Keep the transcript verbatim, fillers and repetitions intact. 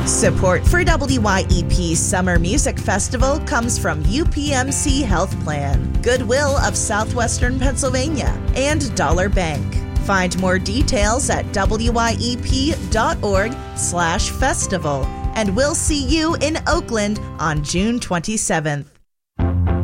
Support for W Y E P's Summer Music Festival comes from U P M C Health Plan, Goodwill of Southwestern Pennsylvania, and Dollar Bank. Find more details at W Y E P dot org slash festival. And we'll see you in Oakland on June twenty-seventh.